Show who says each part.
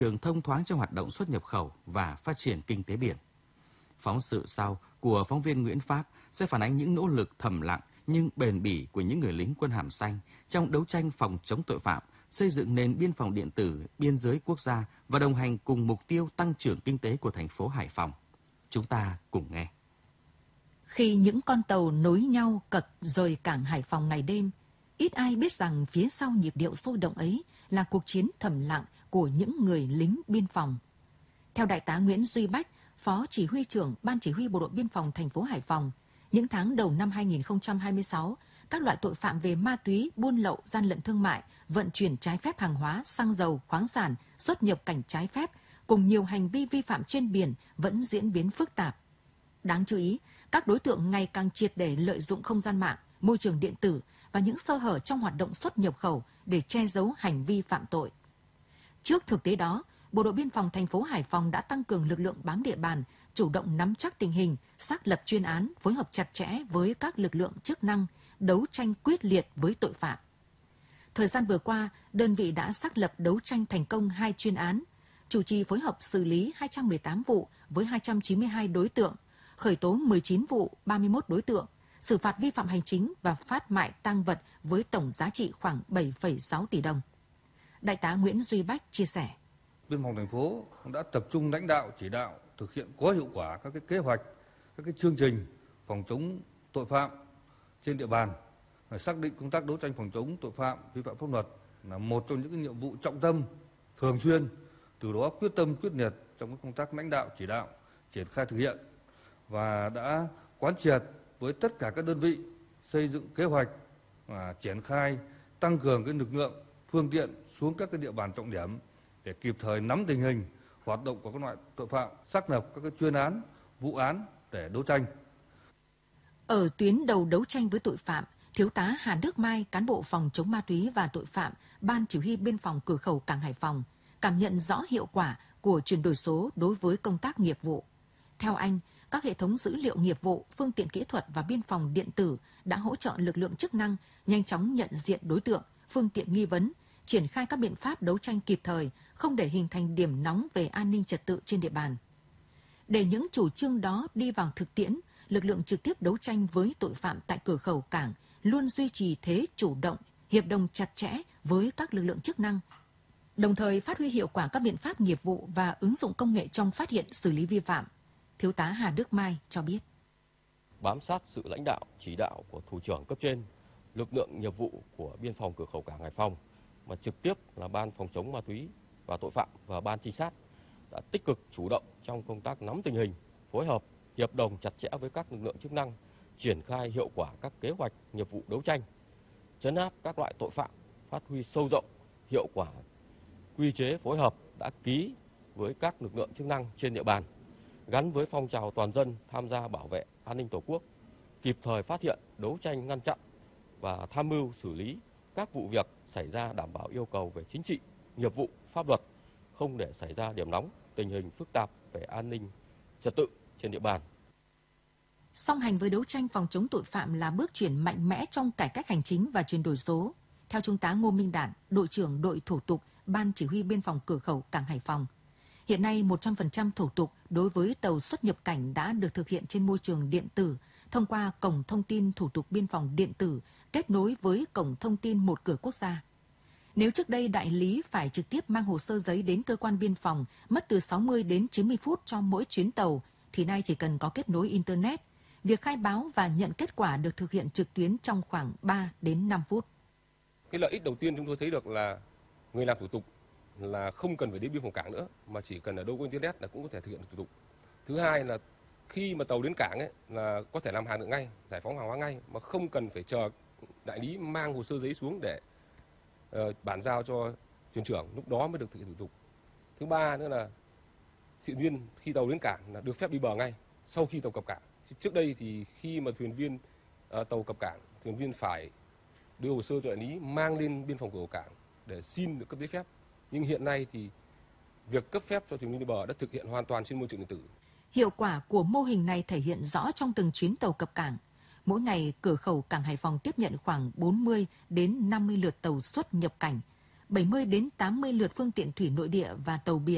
Speaker 1: trường thông thoáng trong hoạt động xuất nhập khẩu và phát triển kinh tế biển. Phóng sự sau của phóng viên Nguyễn Pháp sẽ phản ánh những nỗ lực thầm lặng nhưng bền bỉ của những người lính quân hàm xanh trong đấu tranh phòng chống tội phạm, xây dựng nền biên phòng điện tử biên giới quốc gia và đồng hành cùng mục tiêu tăng trưởng kinh tế của thành phố Hải Phòng. Chúng ta cùng nghe.
Speaker 2: Khi những con tàu nối nhau cập rời cảng Hải Phòng ngày đêm, ít ai biết rằng phía sau nhịp điệu sôi động ấy là cuộc chiến thầm lặng của những người lính biên phòng. Theo Đại tá Nguyễn Duy Bách, Phó Chỉ huy trưởng Ban Chỉ huy Bộ đội Biên phòng thành phố Hải Phòng, những tháng đầu năm 2026, các loại tội phạm về ma túy, buôn lậu, gian lận thương mại, vận chuyển trái phép hàng hóa, xăng dầu, khoáng sản, xuất nhập cảnh trái phép, cùng nhiều hành vi vi phạm trên biển vẫn diễn biến phức tạp. Đáng chú ý, các đối tượng ngày càng triệt để lợi dụng không gian mạng, môi trường điện tử và những sơ hở trong hoạt động xuất nhập khẩu để che giấu hành vi phạm tội. Trước thực tế đó, Bộ đội Biên phòng thành phố Hải Phòng đã tăng cường lực lượng bám địa bàn, chủ động nắm chắc tình hình, xác lập chuyên án, phối hợp chặt chẽ với các lực lượng chức năng, đấu tranh quyết liệt với tội phạm. Thời gian vừa qua, đơn vị đã xác lập đấu tranh thành công 2 chuyên án, chủ trì phối hợp xử lý 218 vụ với 292 đối tượng, khởi tố 19 vụ, 31 đối tượng, xử phạt vi phạm hành chính và phát mại tang vật với tổng giá trị khoảng 7,6 tỷ đồng. Đại tá Nguyễn Duy Bách chia sẻ.
Speaker 3: Biên phòng thành phố đã tập trung lãnh đạo chỉ đạo thực hiện có hiệu quả các kế hoạch, các chương trình phòng chống tội phạm trên địa bàn, xác định công tác đấu tranh phòng chống tội phạm vi phạm pháp luật là một trong những nhiệm vụ trọng tâm thường xuyên, từ đó quyết tâm quyết liệt trong công tác lãnh đạo chỉ đạo triển khai thực hiện và đã quán triệt với tất cả các đơn vị xây dựng kế hoạch và triển khai tăng cường lực lượng phương tiện xuống các địa bàn trọng điểm để kịp thời nắm tình hình hoạt động của các loại tội phạm, xác lập các chuyên án, vụ án để đấu tranh.
Speaker 2: Ở tuyến đầu đấu tranh với tội phạm, Thiếu tá Hà Đức Mai, cán bộ phòng chống ma túy và tội phạm, Ban Chỉ huy Biên phòng cửa khẩu cảng Hải Phòng, cảm nhận rõ hiệu quả của chuyển đổi số đối với công tác nghiệp vụ. Theo anh, các hệ thống dữ liệu nghiệp vụ, phương tiện kỹ thuật và biên phòng điện tử đã hỗ trợ lực lượng chức năng nhanh chóng nhận diện đối tượng, phương tiện nghi vấn, triển khai các biện pháp đấu tranh kịp thời, không để hình thành điểm nóng về an ninh trật tự trên địa bàn. Để những chủ trương đó đi vào thực tiễn, lực lượng trực tiếp đấu tranh với tội phạm tại cửa khẩu cảng luôn duy trì thế chủ động, hiệp đồng chặt chẽ với các lực lượng chức năng, đồng thời phát huy hiệu quả các biện pháp nghiệp vụ và ứng dụng công nghệ trong phát hiện xử lý vi phạm. Thiếu tá Hà Đức Mai cho biết.
Speaker 4: Bám sát sự lãnh đạo, chỉ đạo của thủ trưởng cấp trên, lực lượng nghiệp vụ của biên phòng cửa khẩu cảng Hải Phòng, mà trực tiếp là Ban phòng chống ma túy và tội phạm và Ban trinh sát đã tích cực chủ động trong công tác nắm tình hình, phối hợp, hiệp đồng chặt chẽ với các lực lượng chức năng, triển khai hiệu quả các kế hoạch nghiệp vụ đấu tranh, trấn áp các loại tội phạm, phát huy sâu rộng hiệu quả quy chế phối hợp đã ký với các lực lượng chức năng trên địa bàn, gắn với phong trào toàn dân tham gia bảo vệ an ninh Tổ quốc, kịp thời phát hiện, đấu tranh ngăn chặn và tham mưu xử lý các vụ việc xảy ra đảm bảo yêu cầu về chính trị, nghiệp vụ, pháp luật, không để xảy ra điểm nóng, tình hình phức tạp về an ninh trật tự trên địa bàn.
Speaker 2: Song hành với đấu tranh phòng chống tội phạm là bước chuyển mạnh mẽ trong cải cách hành chính và chuyển đổi số. Theo Trung tá Ngô Minh Đản, đội trưởng đội thủ tục Ban Chỉ huy Biên phòng cửa khẩu cảng Hải Phòng, hiện nay 100% thủ tục đối với tàu xuất nhập cảnh đã được thực hiện trên môi trường điện tử thông qua cổng thông tin thủ tục biên phòng điện tử kết nối với cổng thông tin một cửa quốc gia. Nếu trước đây đại lý phải trực tiếp mang hồ sơ giấy đến cơ quan biên phòng mất từ 60 đến 90 phút cho mỗi chuyến tàu, thì nay chỉ cần có kết nối Internet. Việc khai báo và nhận kết quả được thực hiện trực tuyến trong khoảng 3 đến 5 phút.
Speaker 5: Cái lợi ích đầu tiên chúng tôi thấy được là người làm thủ tục là không cần phải đến biên phòng cảng nữa, mà chỉ cần ở đâu có Internet là cũng có thể thực hiện thủ tục. Thứ hai là khi mà tàu đến cảng ấy là có thể làm hàng được ngay, giải phóng hàng hóa ngay mà không cần phải chờ đại lý mang hồ sơ giấy xuống để bàn giao cho thuyền trưởng, lúc đó mới được thực hiện thủ tục. Thứ ba nữa là thuyền viên khi tàu đến cảng là được phép đi bờ ngay sau khi tàu cập cảng. Trước đây thì khi mà thuyền viên tàu cập cảng, thuyền viên phải đưa hồ sơ cho đại lý mang lên biên phòng cửa khẩu cảng để xin được cấp giấy phép. Nhưng hiện nay thì việc cấp phép cho thuyền viên đi bờ đã thực hiện hoàn toàn trên môi trường điện tử.
Speaker 2: Hiệu quả của mô hình này thể hiện rõ trong từng chuyến tàu cập cảng. Mỗi ngày, cửa khẩu cảng Hải Phòng tiếp nhận khoảng 40 đến 50 lượt tàu xuất nhập cảnh, 70 đến 80 lượt phương tiện thủy nội địa và tàu biển.